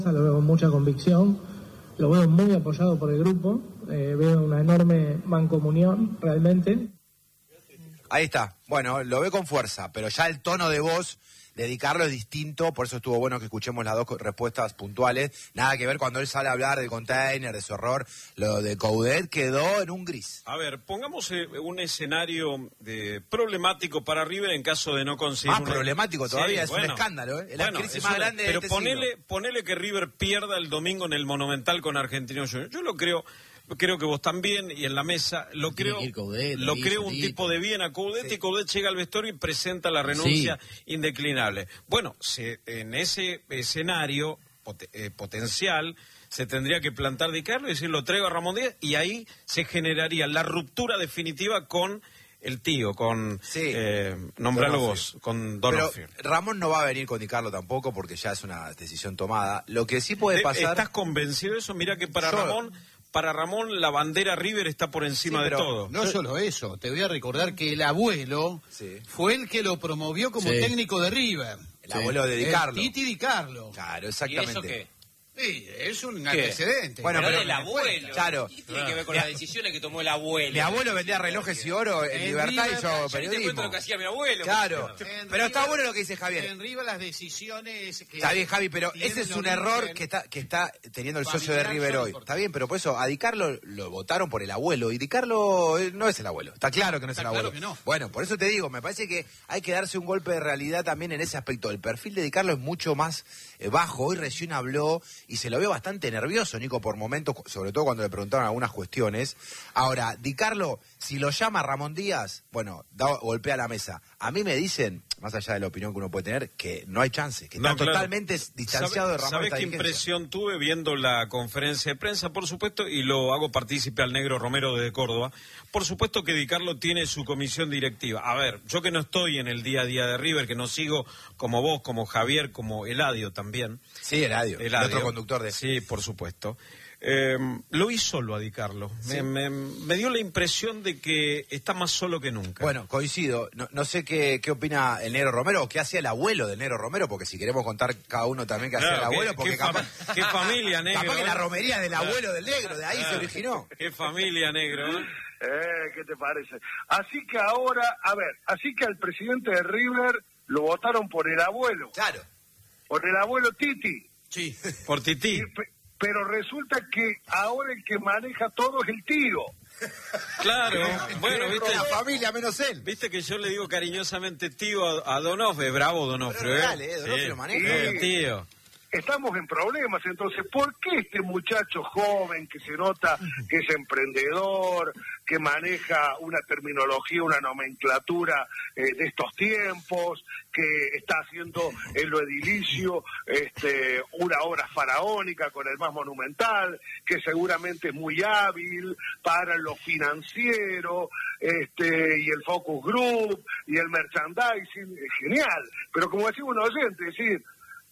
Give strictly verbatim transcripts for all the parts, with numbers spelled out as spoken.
Lo veo con mucha convicción, lo veo muy apoyado por el grupo, eh, veo una enorme mancomunión realmente. Ahí está, bueno, lo ve con fuerza, pero ya el tono de voz de Di Carlo es distinto, por eso estuvo bueno que escuchemos las dos respuestas puntuales. Nada que ver cuando él sale a hablar del container, de su error, lo de Coudet quedó en un gris. A ver, pongamos eh, un escenario de, problemático para River en caso de no conseguir... Más una... problemático todavía, sí, es bueno, un escándalo, ¿eh? La bueno, crisis es más una... grande Pero de este ponele, siglo. ponele que River pierda el domingo en el Monumental con Argentinos Juniors. Yo lo creo... Creo que vos también, y en la mesa, lo creo Coudet, lo ahí, creo un solito. tipo de bien a Coudet, Sí. y Coudet llega al vestuario y presenta la renuncia sí. indeclinable. Bueno, se, en ese escenario pot, eh, potencial se tendría que plantar Di Carlo y decir, lo traigo a Ramón Díaz, y ahí se generaría la ruptura definitiva con el tío, con, sí. eh, nombralo vos, con Donofrio. Pero Ramón no va a venir con Di Carlo tampoco, porque ya es una decisión tomada. Lo que sí puede pasar... ¿Estás convencido de eso? Mira que para Yo... Ramón... Para Ramón, la bandera River está por encima sí, de todo. No solo eso, te voy a recordar que el abuelo sí. fue el que lo promovió como sí. técnico de River. El sí. abuelo de Di Carlo. El Titi Di Carlo. Claro, exactamente. ¿Y eso qué? Sí, es un ¿Qué? antecedente. Bueno, pero, pero el abuelo. Claro. ¿Qué tiene que ver con las decisiones que tomó el abuelo? Mi abuelo vendía relojes y oro en, en Libertad River, y yo periodismo. Te cuento lo que hacía mi abuelo. Claro. Pero River, está bueno lo que dice Javier. En River las decisiones que... Está bien, Javi, pero ese es un error que está, que está teniendo el socio de River hoy. Está bien, pero por eso a Di Carlo lo votaron por el abuelo, y Di Carlo no es el abuelo. Está claro que no es está el abuelo. Claro que no. Bueno, por eso te digo, me parece que hay que darse un golpe de realidad también en ese aspecto. El perfil de Di Carlo es mucho más eh, bajo. Hoy recién habló y se lo veo bastante nervioso, Nico, por momentos, sobre todo cuando le preguntaron algunas cuestiones. Ahora, Di Carlo, si lo llama Ramón Díaz, bueno, da, golpea la mesa. A mí me dicen, más allá de la opinión que uno puede tener, que no hay chance, que está no, claro. totalmente distanciado ¿Sabe, de Ramón. ¿Sabes qué impresión tuve viendo la conferencia de prensa? Por supuesto, y lo hago partícipe al negro Romero desde Córdoba, por supuesto que Di Carlo tiene su comisión directiva. A ver, yo que no estoy en el día a día de River, que no sigo como vos, como Javier, como Eladio también. Sí, Eladio, Eladio. El otro conductor de... Sí, por supuesto. Eh, lo vi solo a Di Carlo. Sí. Me, me, me dio la impresión de que está más solo que nunca. Bueno, coincido. No, no sé qué, qué opina el negro Romero o qué hacía el abuelo del negro Romero, porque si queremos contar cada uno también qué claro, hacía el abuelo, qué, porque qué capaz... Fam qué familia, negro. Capaz que ¿eh? la romería del abuelo claro. del negro, de ahí claro. se originó. Qué familia, negro. ¿eh? Eh, ¿Qué te parece? Así que ahora, a ver, así que al presidente de River lo votaron por el abuelo. Claro. Por el abuelo Titi. Sí, por Titi. Y, pero resulta que ahora el que maneja todo es el tío. Claro, bueno, viste la familia menos él. Viste que yo le digo cariñosamente tío a, a Donofrio, bravo Donofrio, ¿eh? Dale, eh, Donofrio sí. maneja. Sí, tío. Estamos en problemas, entonces, ¿por qué este muchacho joven que se nota que es emprendedor, que maneja una terminología, una nomenclatura eh, de estos tiempos, que está haciendo en lo edilicio este, una obra faraónica con el más monumental, que seguramente es muy hábil para lo financiero, este, y el focus group, y el merchandising, es genial, pero como decimos un oyente, es decir,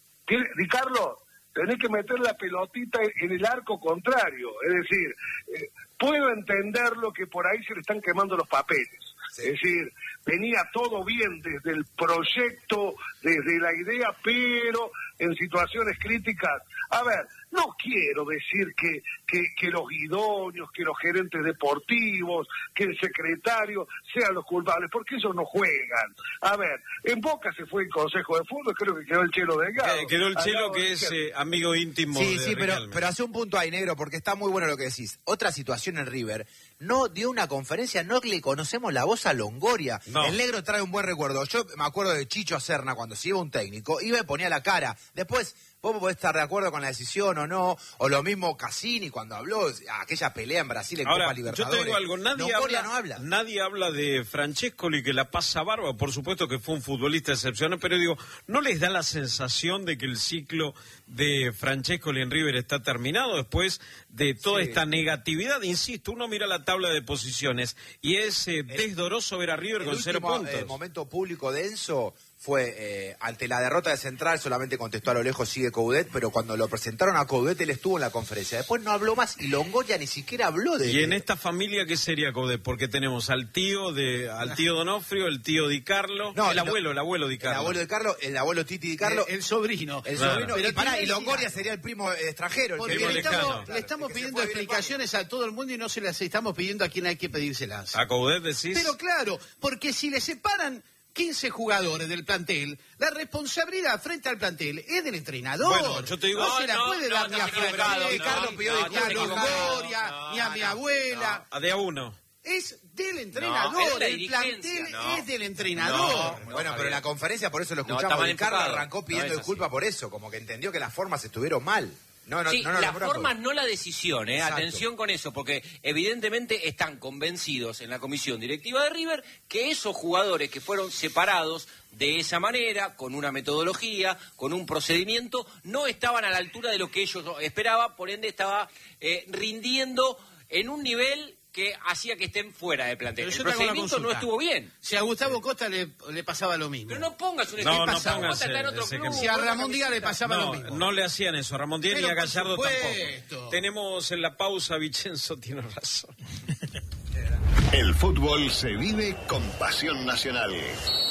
Di Carlo, tenés que meter la pelotita en el arco contrario. Es decir, eh, puedo entenderlo que por ahí se le están quemando los papeles. Sí. Es decir, venía todo bien desde el proyecto, desde la idea, pero en situaciones críticas. A ver, no quiero decir que, que, que los idóneos, que los gerentes deportivos, que el secretario sean los culpables, porque ellos no juegan. A ver, en Boca se fue el Consejo de Fútbol, creo que quedó el Chelo Delgado. Eh, quedó el Chelo, que es eh, amigo íntimo sí, de Sí, sí, pero, pero hace un punto ahí, negro, porque está muy bueno lo que decís. Otra situación en River, no dio una conferencia, no le conocemos la voz a Longoria. No. El negro trae un buen recuerdo. Yo me acuerdo de Chicho Serna, cuando se iba un técnico, iba y ponía la cara. Después, vos podés estar de acuerdo con la decisión o no, o lo mismo Cassini cuando habló, aquella pelea en Brasil en Ahora, Copa Libertadores. Yo te digo algo, nadie habla, no habla. Nadie habla de Francescoli, que la pasa barba, por supuesto que fue un futbolista excepcional, pero digo, ¿no les da la sensación de que el ciclo de Francescoli en River está terminado después de toda sí. esta negatividad? Insisto, uno mira la tabla de posiciones y es eh, desdoroso ver a River con último, cero puntos. El momento público denso fue, eh, ante la derrota de Central, solamente contestó a lo lejos, sigue Coudet, pero cuando lo presentaron a Coudet, él estuvo en la conferencia. Después no habló más y Longoria ni siquiera habló de él. Y en esta familia, ¿qué sería Coudet? Porque tenemos al tío de al tío Donofrio, el tío Di Carlo, no, el abuelo, no, el abuelo Di Carlo. El abuelo Di Carlo, el abuelo Titi Di Carlo. El, el sobrino. El claro. sobrino. Pero y, pará, y Longoria sería el primo extranjero. El Porque primo le estamos, claro, le estamos que pidiendo explicaciones a todo el mundo y no se las estamos pidiendo a quien hay que pedírselas. ¿A Coudet decís? Pero claro, porque si le separan quince jugadores del plantel, la responsabilidad frente al plantel es del entrenador. Bueno, yo te digo, no, no se la no, puede no, dar no, ni a no, Fernando, no, Carlos no, pidió no, ni a no, Longoria, no, ni a mi abuela. A de a uno. Es del entrenador, No, es la el dirigencia, plantel no. es del entrenador. No, bueno, pero en la conferencia, por eso lo No, escuchamos, está mal Di Carlo enfocado. arrancó pidiendo No es disculpas así. por eso, como que entendió que las formas estuvieron mal. No, no, sí, no, no, las no, no, formas, no. no la decisión, ¿eh? Exacto. Atención con eso, porque evidentemente están convencidos en la comisión directiva de River que esos jugadores que fueron separados de esa manera, con una metodología, con un procedimiento, no estaban a la altura de lo que ellos esperaban, por ende estaba eh, rindiendo en un nivel que hacía que estén fuera del plantel. Pero El yo te hago una procedimiento no consulta. estuvo bien. Si a Gustavo Costa le, le pasaba lo mismo. Pero no pongas un No, ejemplo. no Costa pongas está en otro ese club, ejemplo. Si a con otra Ramón Díaz le camiseta. pasaba lo No, mismo. no le hacían eso a Ramón Díaz ni Pero a por Gallardo supuesto. tampoco. Tenemos en la pausa, Vicenzo tiene razón. El fútbol se vive con pasión nacional.